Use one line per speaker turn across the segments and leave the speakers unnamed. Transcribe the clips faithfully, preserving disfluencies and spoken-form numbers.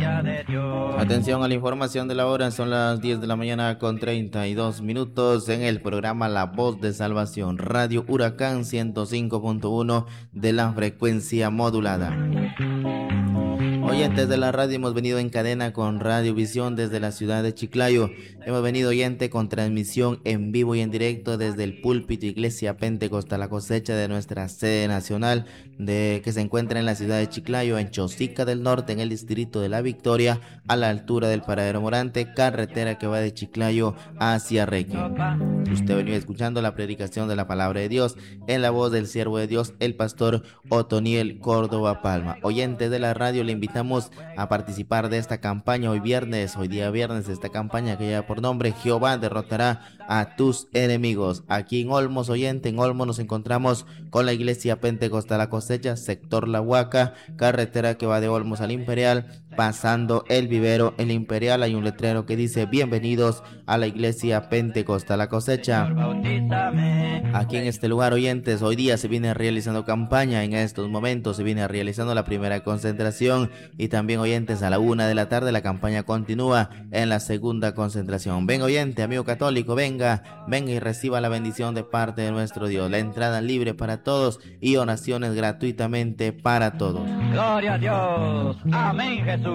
Atención a la información de la hora, son las diez de la mañana con treinta y dos minutos en el programa La Voz de Salvación, Radio Huracán ciento cinco punto uno de la frecuencia modulada. Oyentes de la radio, hemos venido en cadena con Radiovisión desde la ciudad de Chiclayo. Hemos venido, oyente, con transmisión en vivo y en directo desde el púlpito Iglesia Pentecostal La Cosecha de nuestra sede nacional, de que se encuentra en la ciudad de Chiclayo, en Chosica del Norte, en el distrito de La Victoria, a la altura del Paradero Morante, carretera que va de Chiclayo hacia Reque. Usted venía escuchando la predicación de la palabra de Dios en la voz del siervo de Dios, el pastor Otoniel Córdoba Palma. Oyentes de la radio, le invitamos a participar de esta campaña hoy viernes, hoy día viernes, esta campaña que lleva por nombre Jehová derrotará a tus enemigos. Aquí en Olmos, oyente, en Olmos nos encontramos con la Iglesia Pentecostal La Cosecha, sector La Huaca, carretera que va de Olmos al Imperial, pasando el vivero El Imperial. Hay un letrero que dice: bienvenidos a la Iglesia Pentecostal La Cosecha. Aquí en este lugar, oyentes, hoy día se viene realizando campaña. En estos momentos se viene realizando la primera concentración, y también, oyentes, a la una de la tarde la campaña continúa en la segunda concentración. Venga, oyente, amigo católico, venga, venga y reciba la bendición de parte de nuestro Dios. La entrada libre para todos y oraciones gratuitamente para todos.
Gloria a Dios. Amén, Jesús.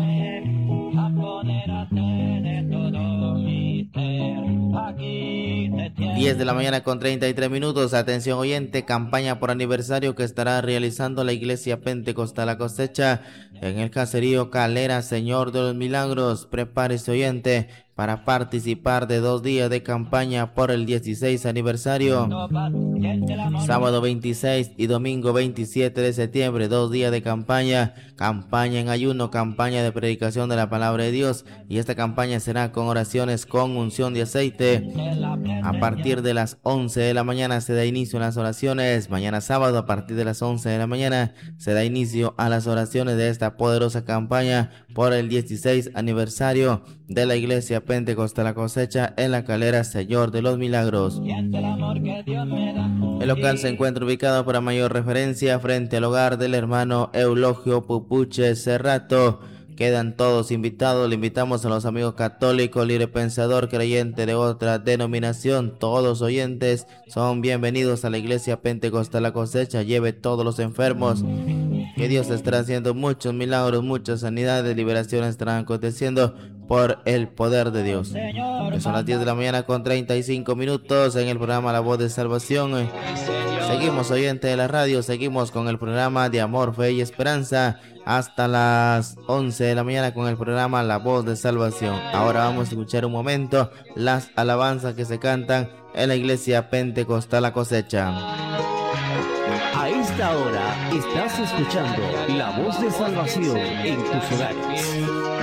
diez de la mañana con treinta y tres minutos. Atención, oyente, campaña por aniversario que estará realizando la Iglesia Pentecostal La Cosecha en el caserío Calera Señor de los Milagros. Prepárese, oyente, para participar de dos días de campaña por el dieciséis aniversario. Sábado veintiséis y domingo veintisiete de septiembre, dos días de campaña, campaña en ayuno, campaña de predicación de la palabra de Dios, y esta campaña será con oraciones con unción de aceite. A partir de las once de la mañana se da inicio a las oraciones. Mañana sábado, a partir de las once de la mañana, se da inicio a las oraciones de esta poderosa campaña por el dieciséis aniversario de la Iglesia Pentecostal La Cosecha en la Calera Señor de los Milagros. El local se encuentra ubicado, para mayor referencia, frente al hogar del hermano Eulogio Pupuche Cerrato. Quedan todos invitados. Le invitamos a los amigos católicos, libre pensador, creyente de otra denominación. Todos oyentes son bienvenidos a la Iglesia Pentecostal La Cosecha. Lleve todos los enfermos, que Dios estará haciendo muchos milagros, muchas sanidades, liberaciones estarán aconteciendo por el poder de Dios. Que son las diez de la mañana con treinta y cinco minutos en el programa La Voz de Salvación. Seguimos, oyente de la radio, seguimos con el programa de Amor, Fe y Esperanza hasta las once de la mañana con el programa La Voz de Salvación. Ahora vamos a escuchar un momento las alabanzas que se cantan en la Iglesia Pentecostal La Cosecha.
A esta hora estás escuchando La Voz de Salvación en tus hogares.